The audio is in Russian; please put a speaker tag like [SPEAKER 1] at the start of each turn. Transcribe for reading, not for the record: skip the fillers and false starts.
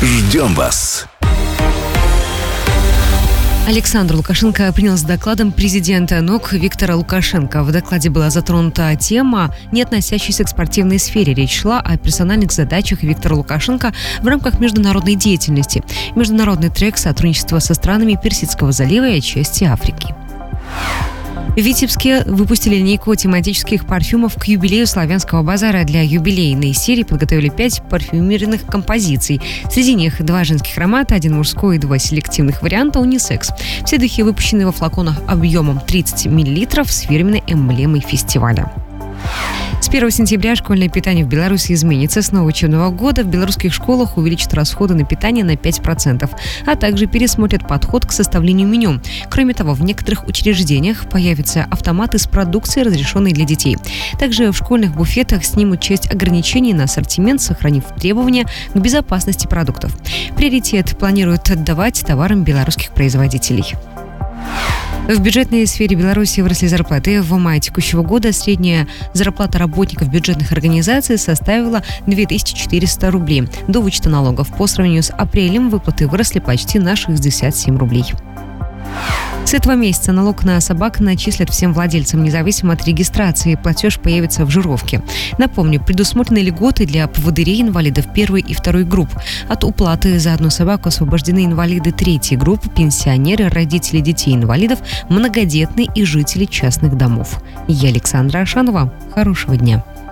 [SPEAKER 1] Ждем вас.
[SPEAKER 2] Александр Лукашенко принял с докладом президента НОК Виктора Лукашенко. В докладе была затронута тема, не относящаяся к спортивной сфере. Речь шла о персональных задачах Виктора Лукашенко в рамках международной деятельности. Международный трек сотрудничества со странами Персидского залива и части Африки. В Витебске выпустили линейку тематических парфюмов к юбилею Славянского базара. Для юбилейной серии подготовили 5 парфюмерных композиций. Среди них 2 женских аромата, 1 мужской и 2 селективных варианта унисекс. Все духи выпущены во флаконах объемом 30 мл с фирменной эмблемой фестиваля. С 1 сентября школьное питание в Беларуси изменится. С нового учебного года в белорусских школах увеличат расходы на питание на 5%, а также пересмотрят подход к составлению меню. Кроме того, в некоторых учреждениях появятся автоматы с продукцией, разрешенной для детей. Также в школьных буфетах снимут часть ограничений на ассортимент, сохранив требования к безопасности продуктов. Приоритет планируют отдавать товарам белорусских производителей. В бюджетной сфере Беларуси выросли зарплаты. В мае текущего года средняя зарплата работников бюджетных организаций составила 2400 рублей до вычета налогов. По сравнению с апрелем выплаты выросли почти на 67 рублей. С этого месяца налог на собак начислят всем владельцам, независимо от регистрации. Платеж появится в жировке. Напомню, предусмотрены льготы для поводырей, инвалидов 1 и 2 групп. От уплаты за одну собаку освобождены инвалиды 3 группы, пенсионеры, родители детей-инвалидов, многодетные и жители частных домов. Я Александра Ашанова. Хорошего дня.